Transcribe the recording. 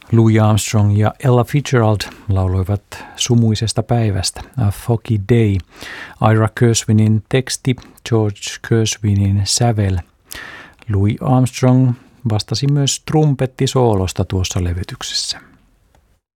Louis Armstrong ja Ella Fitzgerald lauloivat Sumuisesta päivästä, A Foggy Day. Ira Kurswinin teksti, George Kurswinin sävel. Louis Armstrong vastasi myös trumpettisoolosta tuossa levytyksessä.